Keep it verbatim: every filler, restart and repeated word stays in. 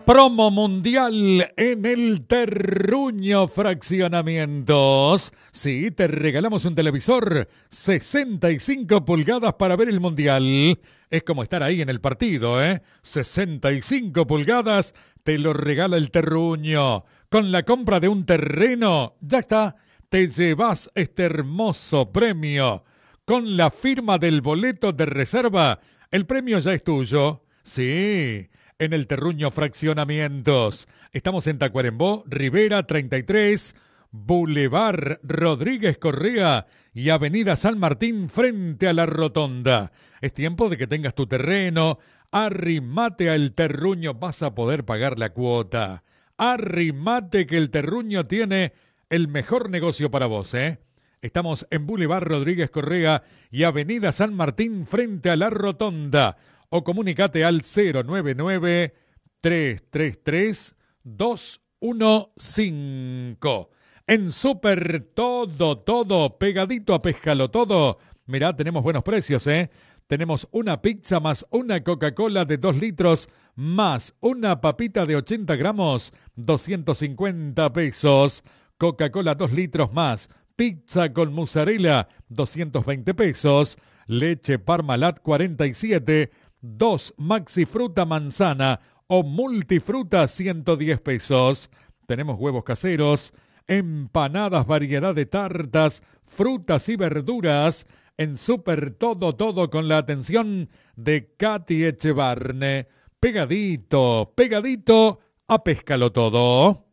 Promo mundial en el Terruño Fraccionamientos. Sí, te regalamos un televisor sesenta y cinco pulgadas para ver el mundial. Es como estar ahí en el partido, ¿eh? sesenta y cinco pulgadas te lo regala el Terruño. Con la compra de un terreno, ya está, te llevas este hermoso premio. Con la firma del boleto de reserva, el premio ya es tuyo. Sí, en el Terruño Fraccionamientos. Estamos en Tacuarembó, Rivera treinta y tres, Boulevard Rodríguez Correa y Avenida San Martín frente a la Rotonda. Es tiempo de que tengas tu terreno. Arrimate al Terruño, vas a poder pagar la cuota. Arrimate que el Terruño tiene el mejor negocio para vos, ¿eh? Estamos en Boulevard Rodríguez Correa y Avenida San Martín frente a la Rotonda. O comunicate al cero nueve nueve, tres tres tres, dos uno cinco. En Super Todo, todo, pegadito a Pescalo Todo. Mirá, tenemos buenos precios, ¿eh? Tenemos una pizza más una Coca-Cola de dos litros más una papita de ochenta gramos, doscientos cincuenta pesos. Coca-Cola dos litros más pizza con mozzarella, doscientos veinte pesos. Leche Parmalat cuarenta y siete, dos Maxi Fruta Manzana o Multifruta ciento diez pesos. Tenemos huevos caseros, empanadas, variedad de tartas, frutas y verduras. En Super Todo, todo con la atención de Katy Echevarne. Pegadito, pegadito a Pescalo Todo.